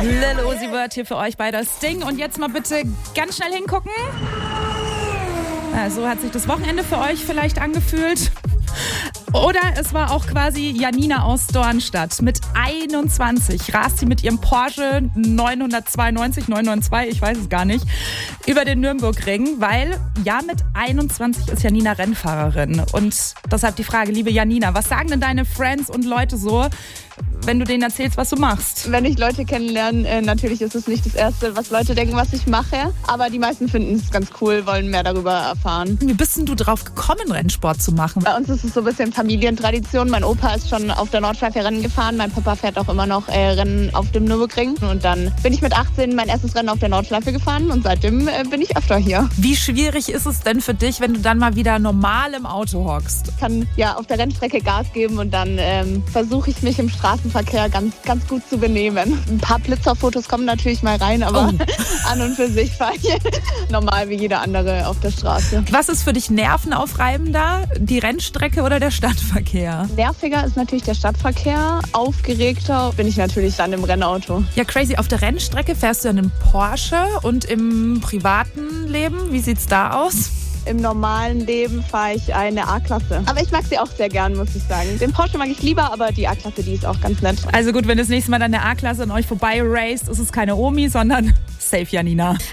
Lil Uzi Vert hier für euch bei das Ding. Und jetzt mal bitte ganz schnell hingucken. So hat sich das Wochenende für euch vielleicht angefühlt. Oder es war auch quasi Janina aus Dornstadt. Mit 21 rast sie mit ihrem Porsche 992, ich weiß es gar nicht, über den Nürburgring, weil ja, mit 21 ist Janina Rennfahrerin. Und deshalb die Frage, liebe Janina, was sagen denn deine Friends und Leute so, wenn du denen erzählst, was du machst? Wenn ich Leute kennenlerne, natürlich ist es nicht das Erste, was Leute denken, was ich mache. Aber die meisten finden es ganz cool, wollen mehr darüber erfahren. Wie bist denn du drauf gekommen, Rennsport zu machen? Bei uns ist es so ein bisschen Familientradition. Mein Opa ist schon auf der Nordschleife Rennen gefahren. Mein Papa fährt auch immer noch Rennen auf dem Nürburgring. Und dann bin ich mit 18 mein erstes Rennen auf der Nordschleife gefahren. Und seitdem bin ich öfter hier. Wie schwierig ist es denn für dich, wenn du dann mal wieder normal im Auto hockst? Ich kann ja auf der Rennstrecke Gas geben und dann versuche ich mich im Straßenverkehr ganz gut zu benehmen. Ein paar Blitzerfotos kommen natürlich mal rein, aber an und für sich fahre ich normal wie jeder andere auf der Straße. Was ist für dich nervenaufreibender? Die Rennstrecke oder der Stadtverkehr? Nerviger ist natürlich der Stadtverkehr. Aufgeregter bin ich natürlich dann im Rennauto. Ja, crazy. Auf der Rennstrecke fährst du einen Porsche und im privaten Leben, wie sieht's da aus? Im normalen Leben fahre ich eine A-Klasse. Aber ich mag sie auch sehr gern, muss ich sagen. Den Porsche mag ich lieber, aber die A-Klasse, die ist auch ganz nett. Also gut, wenn das nächste Mal dann eine A-Klasse an euch vorbei raced, ist es keine Omi, sondern safe Janina.